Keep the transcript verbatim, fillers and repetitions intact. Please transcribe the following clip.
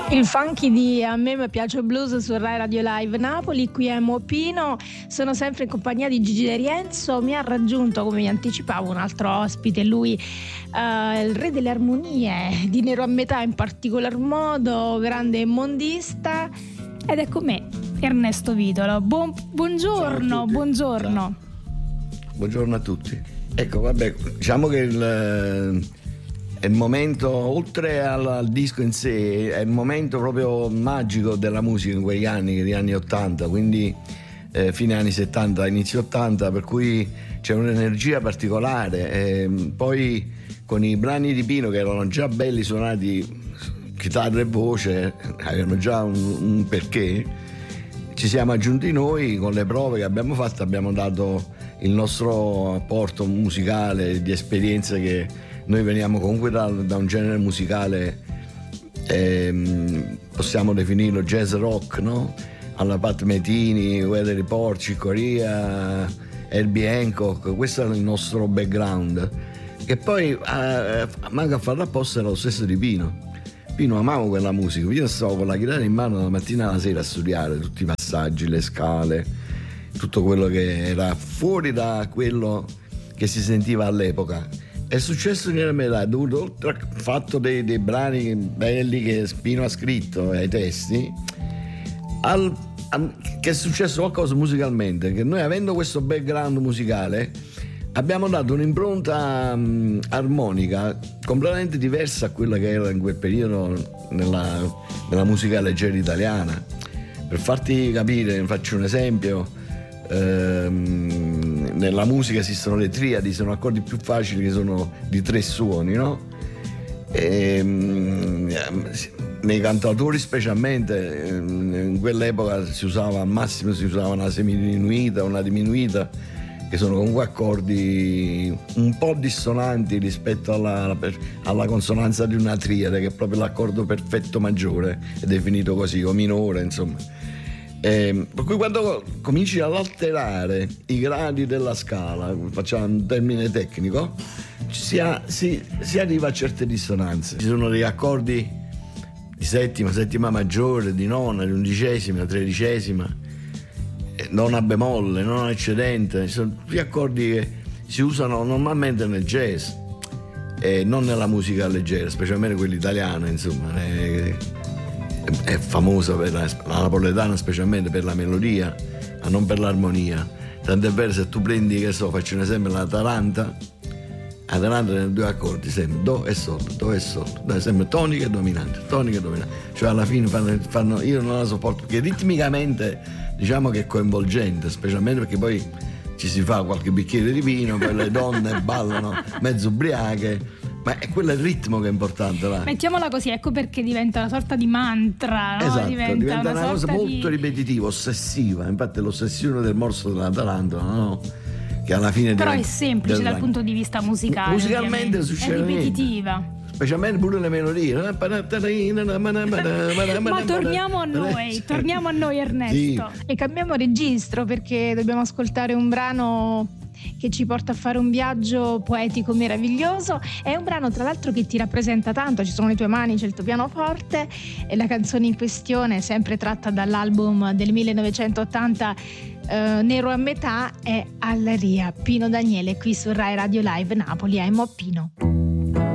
Il funky di A me mi piace blues su Rai Radio Live Napoli. Qui è Mo Pino, sono sempre in compagnia di Gigi De Rienzo. Mi ha raggiunto, come vi anticipavo, un altro ospite, lui uh, il re delle armonie di Nero a metà, in particolar modo grande mondista, ed è con me Ernesto Vitolo. Buon, buongiorno, buongiorno. Ciao. Buongiorno a tutti. Ecco, vabbè, diciamo che il è il momento, oltre al, al disco in sé, è il momento proprio magico della musica in quegli anni, gli anni ottanta, quindi eh, fine anni settanta, inizio ottanta, per cui c'è un'energia particolare. E poi con i brani di Pino, che erano già belli suonati, chitarra e voce, avevano già un, un perché, ci siamo aggiunti noi con le prove che abbiamo fatto, abbiamo dato il nostro apporto musicale, di esperienze che noi veniamo comunque da, da un genere musicale, ehm, possiamo definirlo jazz rock, no? Alla Pat Metini, Weather Report, Chick Corea, Herbie Hancock, questo è il nostro background, che poi eh, manca a farlo apposta, era lo stesso di Pino. Pino amavo quella musica, io stavo con la chitarra in mano dalla mattina alla sera a studiare tutti i passaggi, le scale, tutto quello che era fuori da quello che si sentiva all'epoca. È successo in realtà, dovuto oltre al fatto dei, dei brani belli che Pino ha scritto ai testi, al, al, che è successo qualcosa musicalmente, che noi, avendo questo background musicale, abbiamo dato un'impronta um, armonica completamente diversa a quella che era in quel periodo nella, nella musica leggera italiana. Per farti capire, faccio un esempio. Ehm, nella musica esistono le triadi, sono accordi più facili che sono di tre suoni, no? E, nei cantautori specialmente, in quell'epoca si usava al massimo si usava una semidiminuita, una diminuita, che sono comunque accordi un po' dissonanti rispetto alla, alla consonanza di una triade, che è proprio l'accordo perfetto maggiore, è definito così, o minore, insomma. Eh, per cui quando cominci ad alterare i gradi della scala, facciamo un termine tecnico, si, ha, si, si arriva a certe dissonanze. Ci sono degli accordi di settima, settima maggiore, di nona, di undicesima, tredicesima, eh, nona bemolle, nona eccedente. Ci sono tutti accordi che si usano normalmente nel jazz e non nella musica leggera, specialmente quella italiana, insomma. Eh, è famosa per la, la napoletana, specialmente per la melodia, ma non per l'armonia. Tant'è vero, se tu prendi, che so, faccio un esempio, l'Atalanta, Atalanta nei due accordi, sempre do e sol, do e sol, sempre tonica e dominante, tonica e dominante. Cioè alla fine fanno, fanno, io non la sopporto, perché ritmicamente diciamo che è coinvolgente, specialmente perché poi ci si fa qualche bicchiere di vino, poi le donne ballano mezzo ubriache. Ma è quello il ritmo che è importante, là. Mettiamola così, ecco perché diventa una sorta di mantra, no? Esatto, diventa, diventa una, una cosa molto di... ripetitiva, ossessiva. Infatti l'ossessione del morso dell'Atalanta, no? Che alla fine però diventa, è semplice dal punto di vista musicale. Musicalmente succede è ripetitiva. Niente. Specialmente pure le melodie. Ma torniamo a noi, torniamo a noi Ernesto. Sì. E cambiamo registro, perché dobbiamo ascoltare un brano che ci porta a fare un viaggio poetico meraviglioso. È un brano tra l'altro che ti rappresenta tanto, ci sono le tue mani, c'è il tuo pianoforte, e la canzone in questione, sempre tratta dall'album del millenovecentottanta eh, Nero a metà, è Allaria. Pino Daniele qui su Rai Radio Live Napoli. È Mo Pino.